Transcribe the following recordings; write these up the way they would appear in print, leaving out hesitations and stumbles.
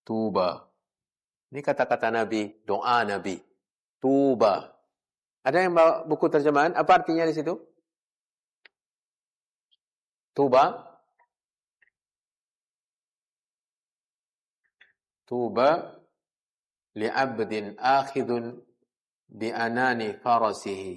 Tuba. Ini kata-kata Nabi, doa Nabi. Tuba. Ada yang bawa buku terjemahan? Apa artinya di situ? Tuba. Tuba li'abdin akhidun bi'anani farasihi.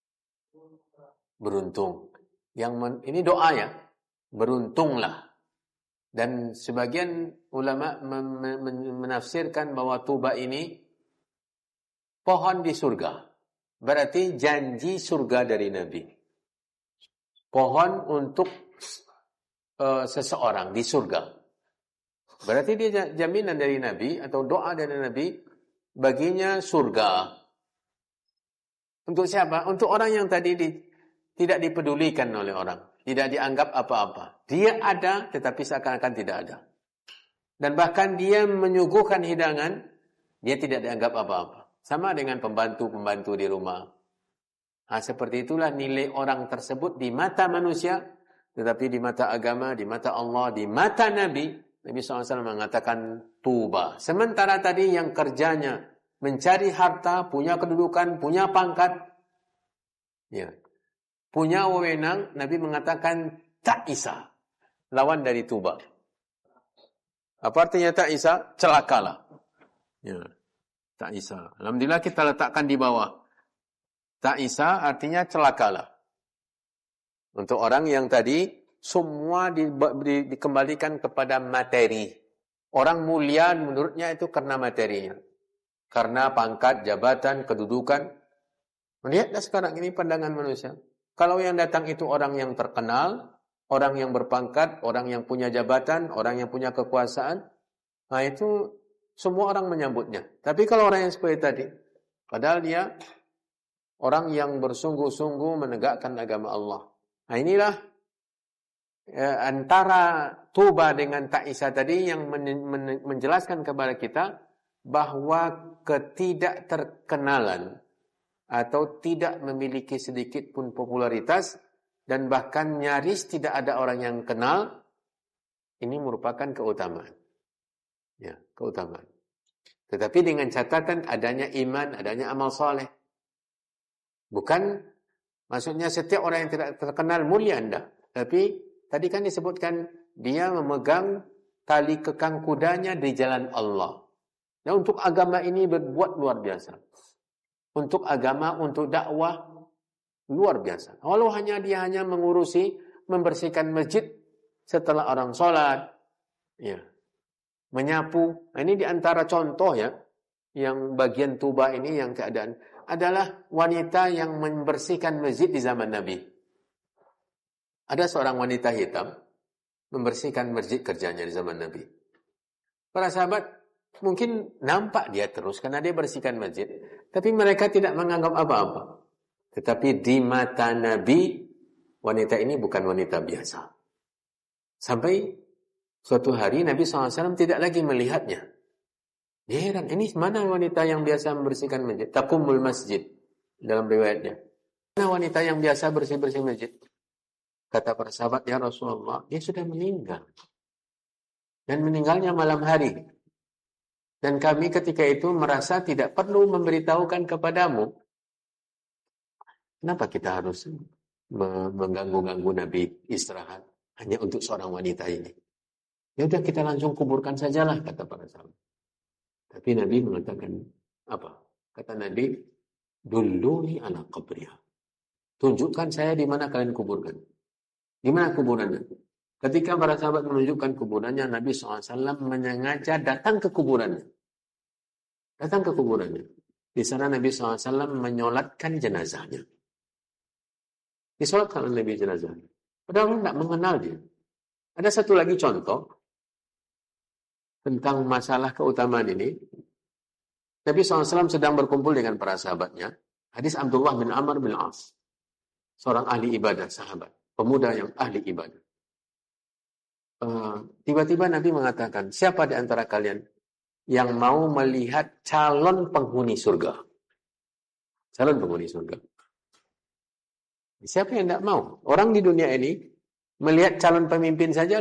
Beruntung. Ini doa ya. Beruntunglah. Dan sebagian ulama menafsirkan bahwa tuba ini pohon di surga. Berarti janji surga dari Nabi. Pohon untuk seseorang di surga. Berarti dia jaminan dari Nabi atau doa dari Nabi baginya surga. Untuk siapa? Untuk orang yang tadi tidak dipedulikan oleh orang. Tidak dianggap apa-apa. Dia ada, tetapi seakan-akan tidak ada. Dan bahkan dia menyuguhkan hidangan, dia tidak dianggap apa-apa. Sama dengan pembantu-pembantu di rumah. Nah, seperti itulah nilai orang tersebut di mata manusia, tetapi di mata agama, di mata Allah, di mata Nabi, Nabi SAW mengatakan tuba. Sementara tadi yang kerjanya mencari harta, punya kedudukan, punya pangkat, ya, punya wewenang, Nabi mengatakan ta'isa, lawan dari tuba. Apa artinya ta'isa? Celakalah. Ya, ta'isa. Alhamdulillah kita letakkan di bawah. Ta'isa artinya celakalah. Untuk orang yang tadi semua dikembalikan kepada materi. Orang mulia menurutnya itu karena materinya. Karena pangkat, jabatan, kedudukan. Lihatlah sekarang ini pandangan manusia. Kalau yang datang itu orang yang terkenal, orang yang berpangkat, orang yang punya jabatan, orang yang punya kekuasaan, nah itu semua orang menyambutnya. Tapi kalau orang yang seperti tadi, padahal dia orang yang bersungguh-sungguh menegakkan agama Allah. Nah inilah antara tuba dengan ta'isa tadi yang menjelaskan kepada kita bahwa ketidakterkenalan atau tidak memiliki sedikit pun popularitas dan bahkan nyaris tidak ada orang yang kenal, ini merupakan keutamaan. Ya, keutamaan. Tetapi dengan catatan adanya iman, adanya amal soleh. Bukan maksudnya setiap orang yang tidak terkenal mulia anda. Tapi tadi kan disebutkan dia memegang tali kekang kudanya di jalan Allah. Nah, untuk agama ini berbuat luar biasa. Untuk agama, untuk dakwah luar biasa. Walau dia hanya mengurusi, membersihkan masjid setelah orang sholat, ya, menyapu. Nah, ini diantara contoh ya, yang bagian tuba ini yang keadaan adalah wanita yang membersihkan masjid di zaman Nabi. Ada seorang wanita hitam membersihkan masjid kerjanya di zaman Nabi. Para sahabat mungkin nampak dia terus karena dia bersihkan masjid, tapi mereka tidak menganggap apa-apa. Tetapi di mata Nabi, wanita ini bukan wanita biasa. Sampai suatu hari Nabi SAW tidak lagi melihatnya. Dia heran, ini mana wanita yang biasa membersihkan masjid? Taqumul masjid, dalam riwayatnya. Mana wanita yang biasa bersih-bersih masjid? Kata para sahabat, ya Rasulullah, dia sudah meninggal. Dan meninggalnya malam hari. Dan kami ketika itu merasa tidak perlu memberitahukan kepadamu. Kenapa kita harus mengganggu-ganggu Nabi istirahat hanya untuk seorang wanita ini? Ya udah kita langsung kuburkan sajalah, kata para sahabat. Tapi Nabi mengatakan apa? Kata Nabi, dulluni ala qabriha. Tunjukkan saya di mana kalian kuburkan. Di mana kuburannya? Ketika para sahabat menunjukkan kuburannya, Nabi SAW menyengaja datang ke kuburannya. Datang ke kuburannya. Di sana Nabi SAW menyolatkan jenazahnya. Disolatkan oleh Nabi jenazahnya. Padahal orang tidak mengenal dia. Ada satu lagi contoh tentang masalah keutamaan ini. Nabi SAW sedang berkumpul dengan para sahabatnya. Hadis Abdullah bin Amr bin As. Seorang ahli ibadah, sahabat. Pemuda yang ahli ibadah. Tiba-tiba Nabi mengatakan, siapa di antara kalian yang mau melihat calon penghuni surga? Calon penghuni surga. Siapa yang tidak mau? Orang di dunia ini melihat calon pemimpin saja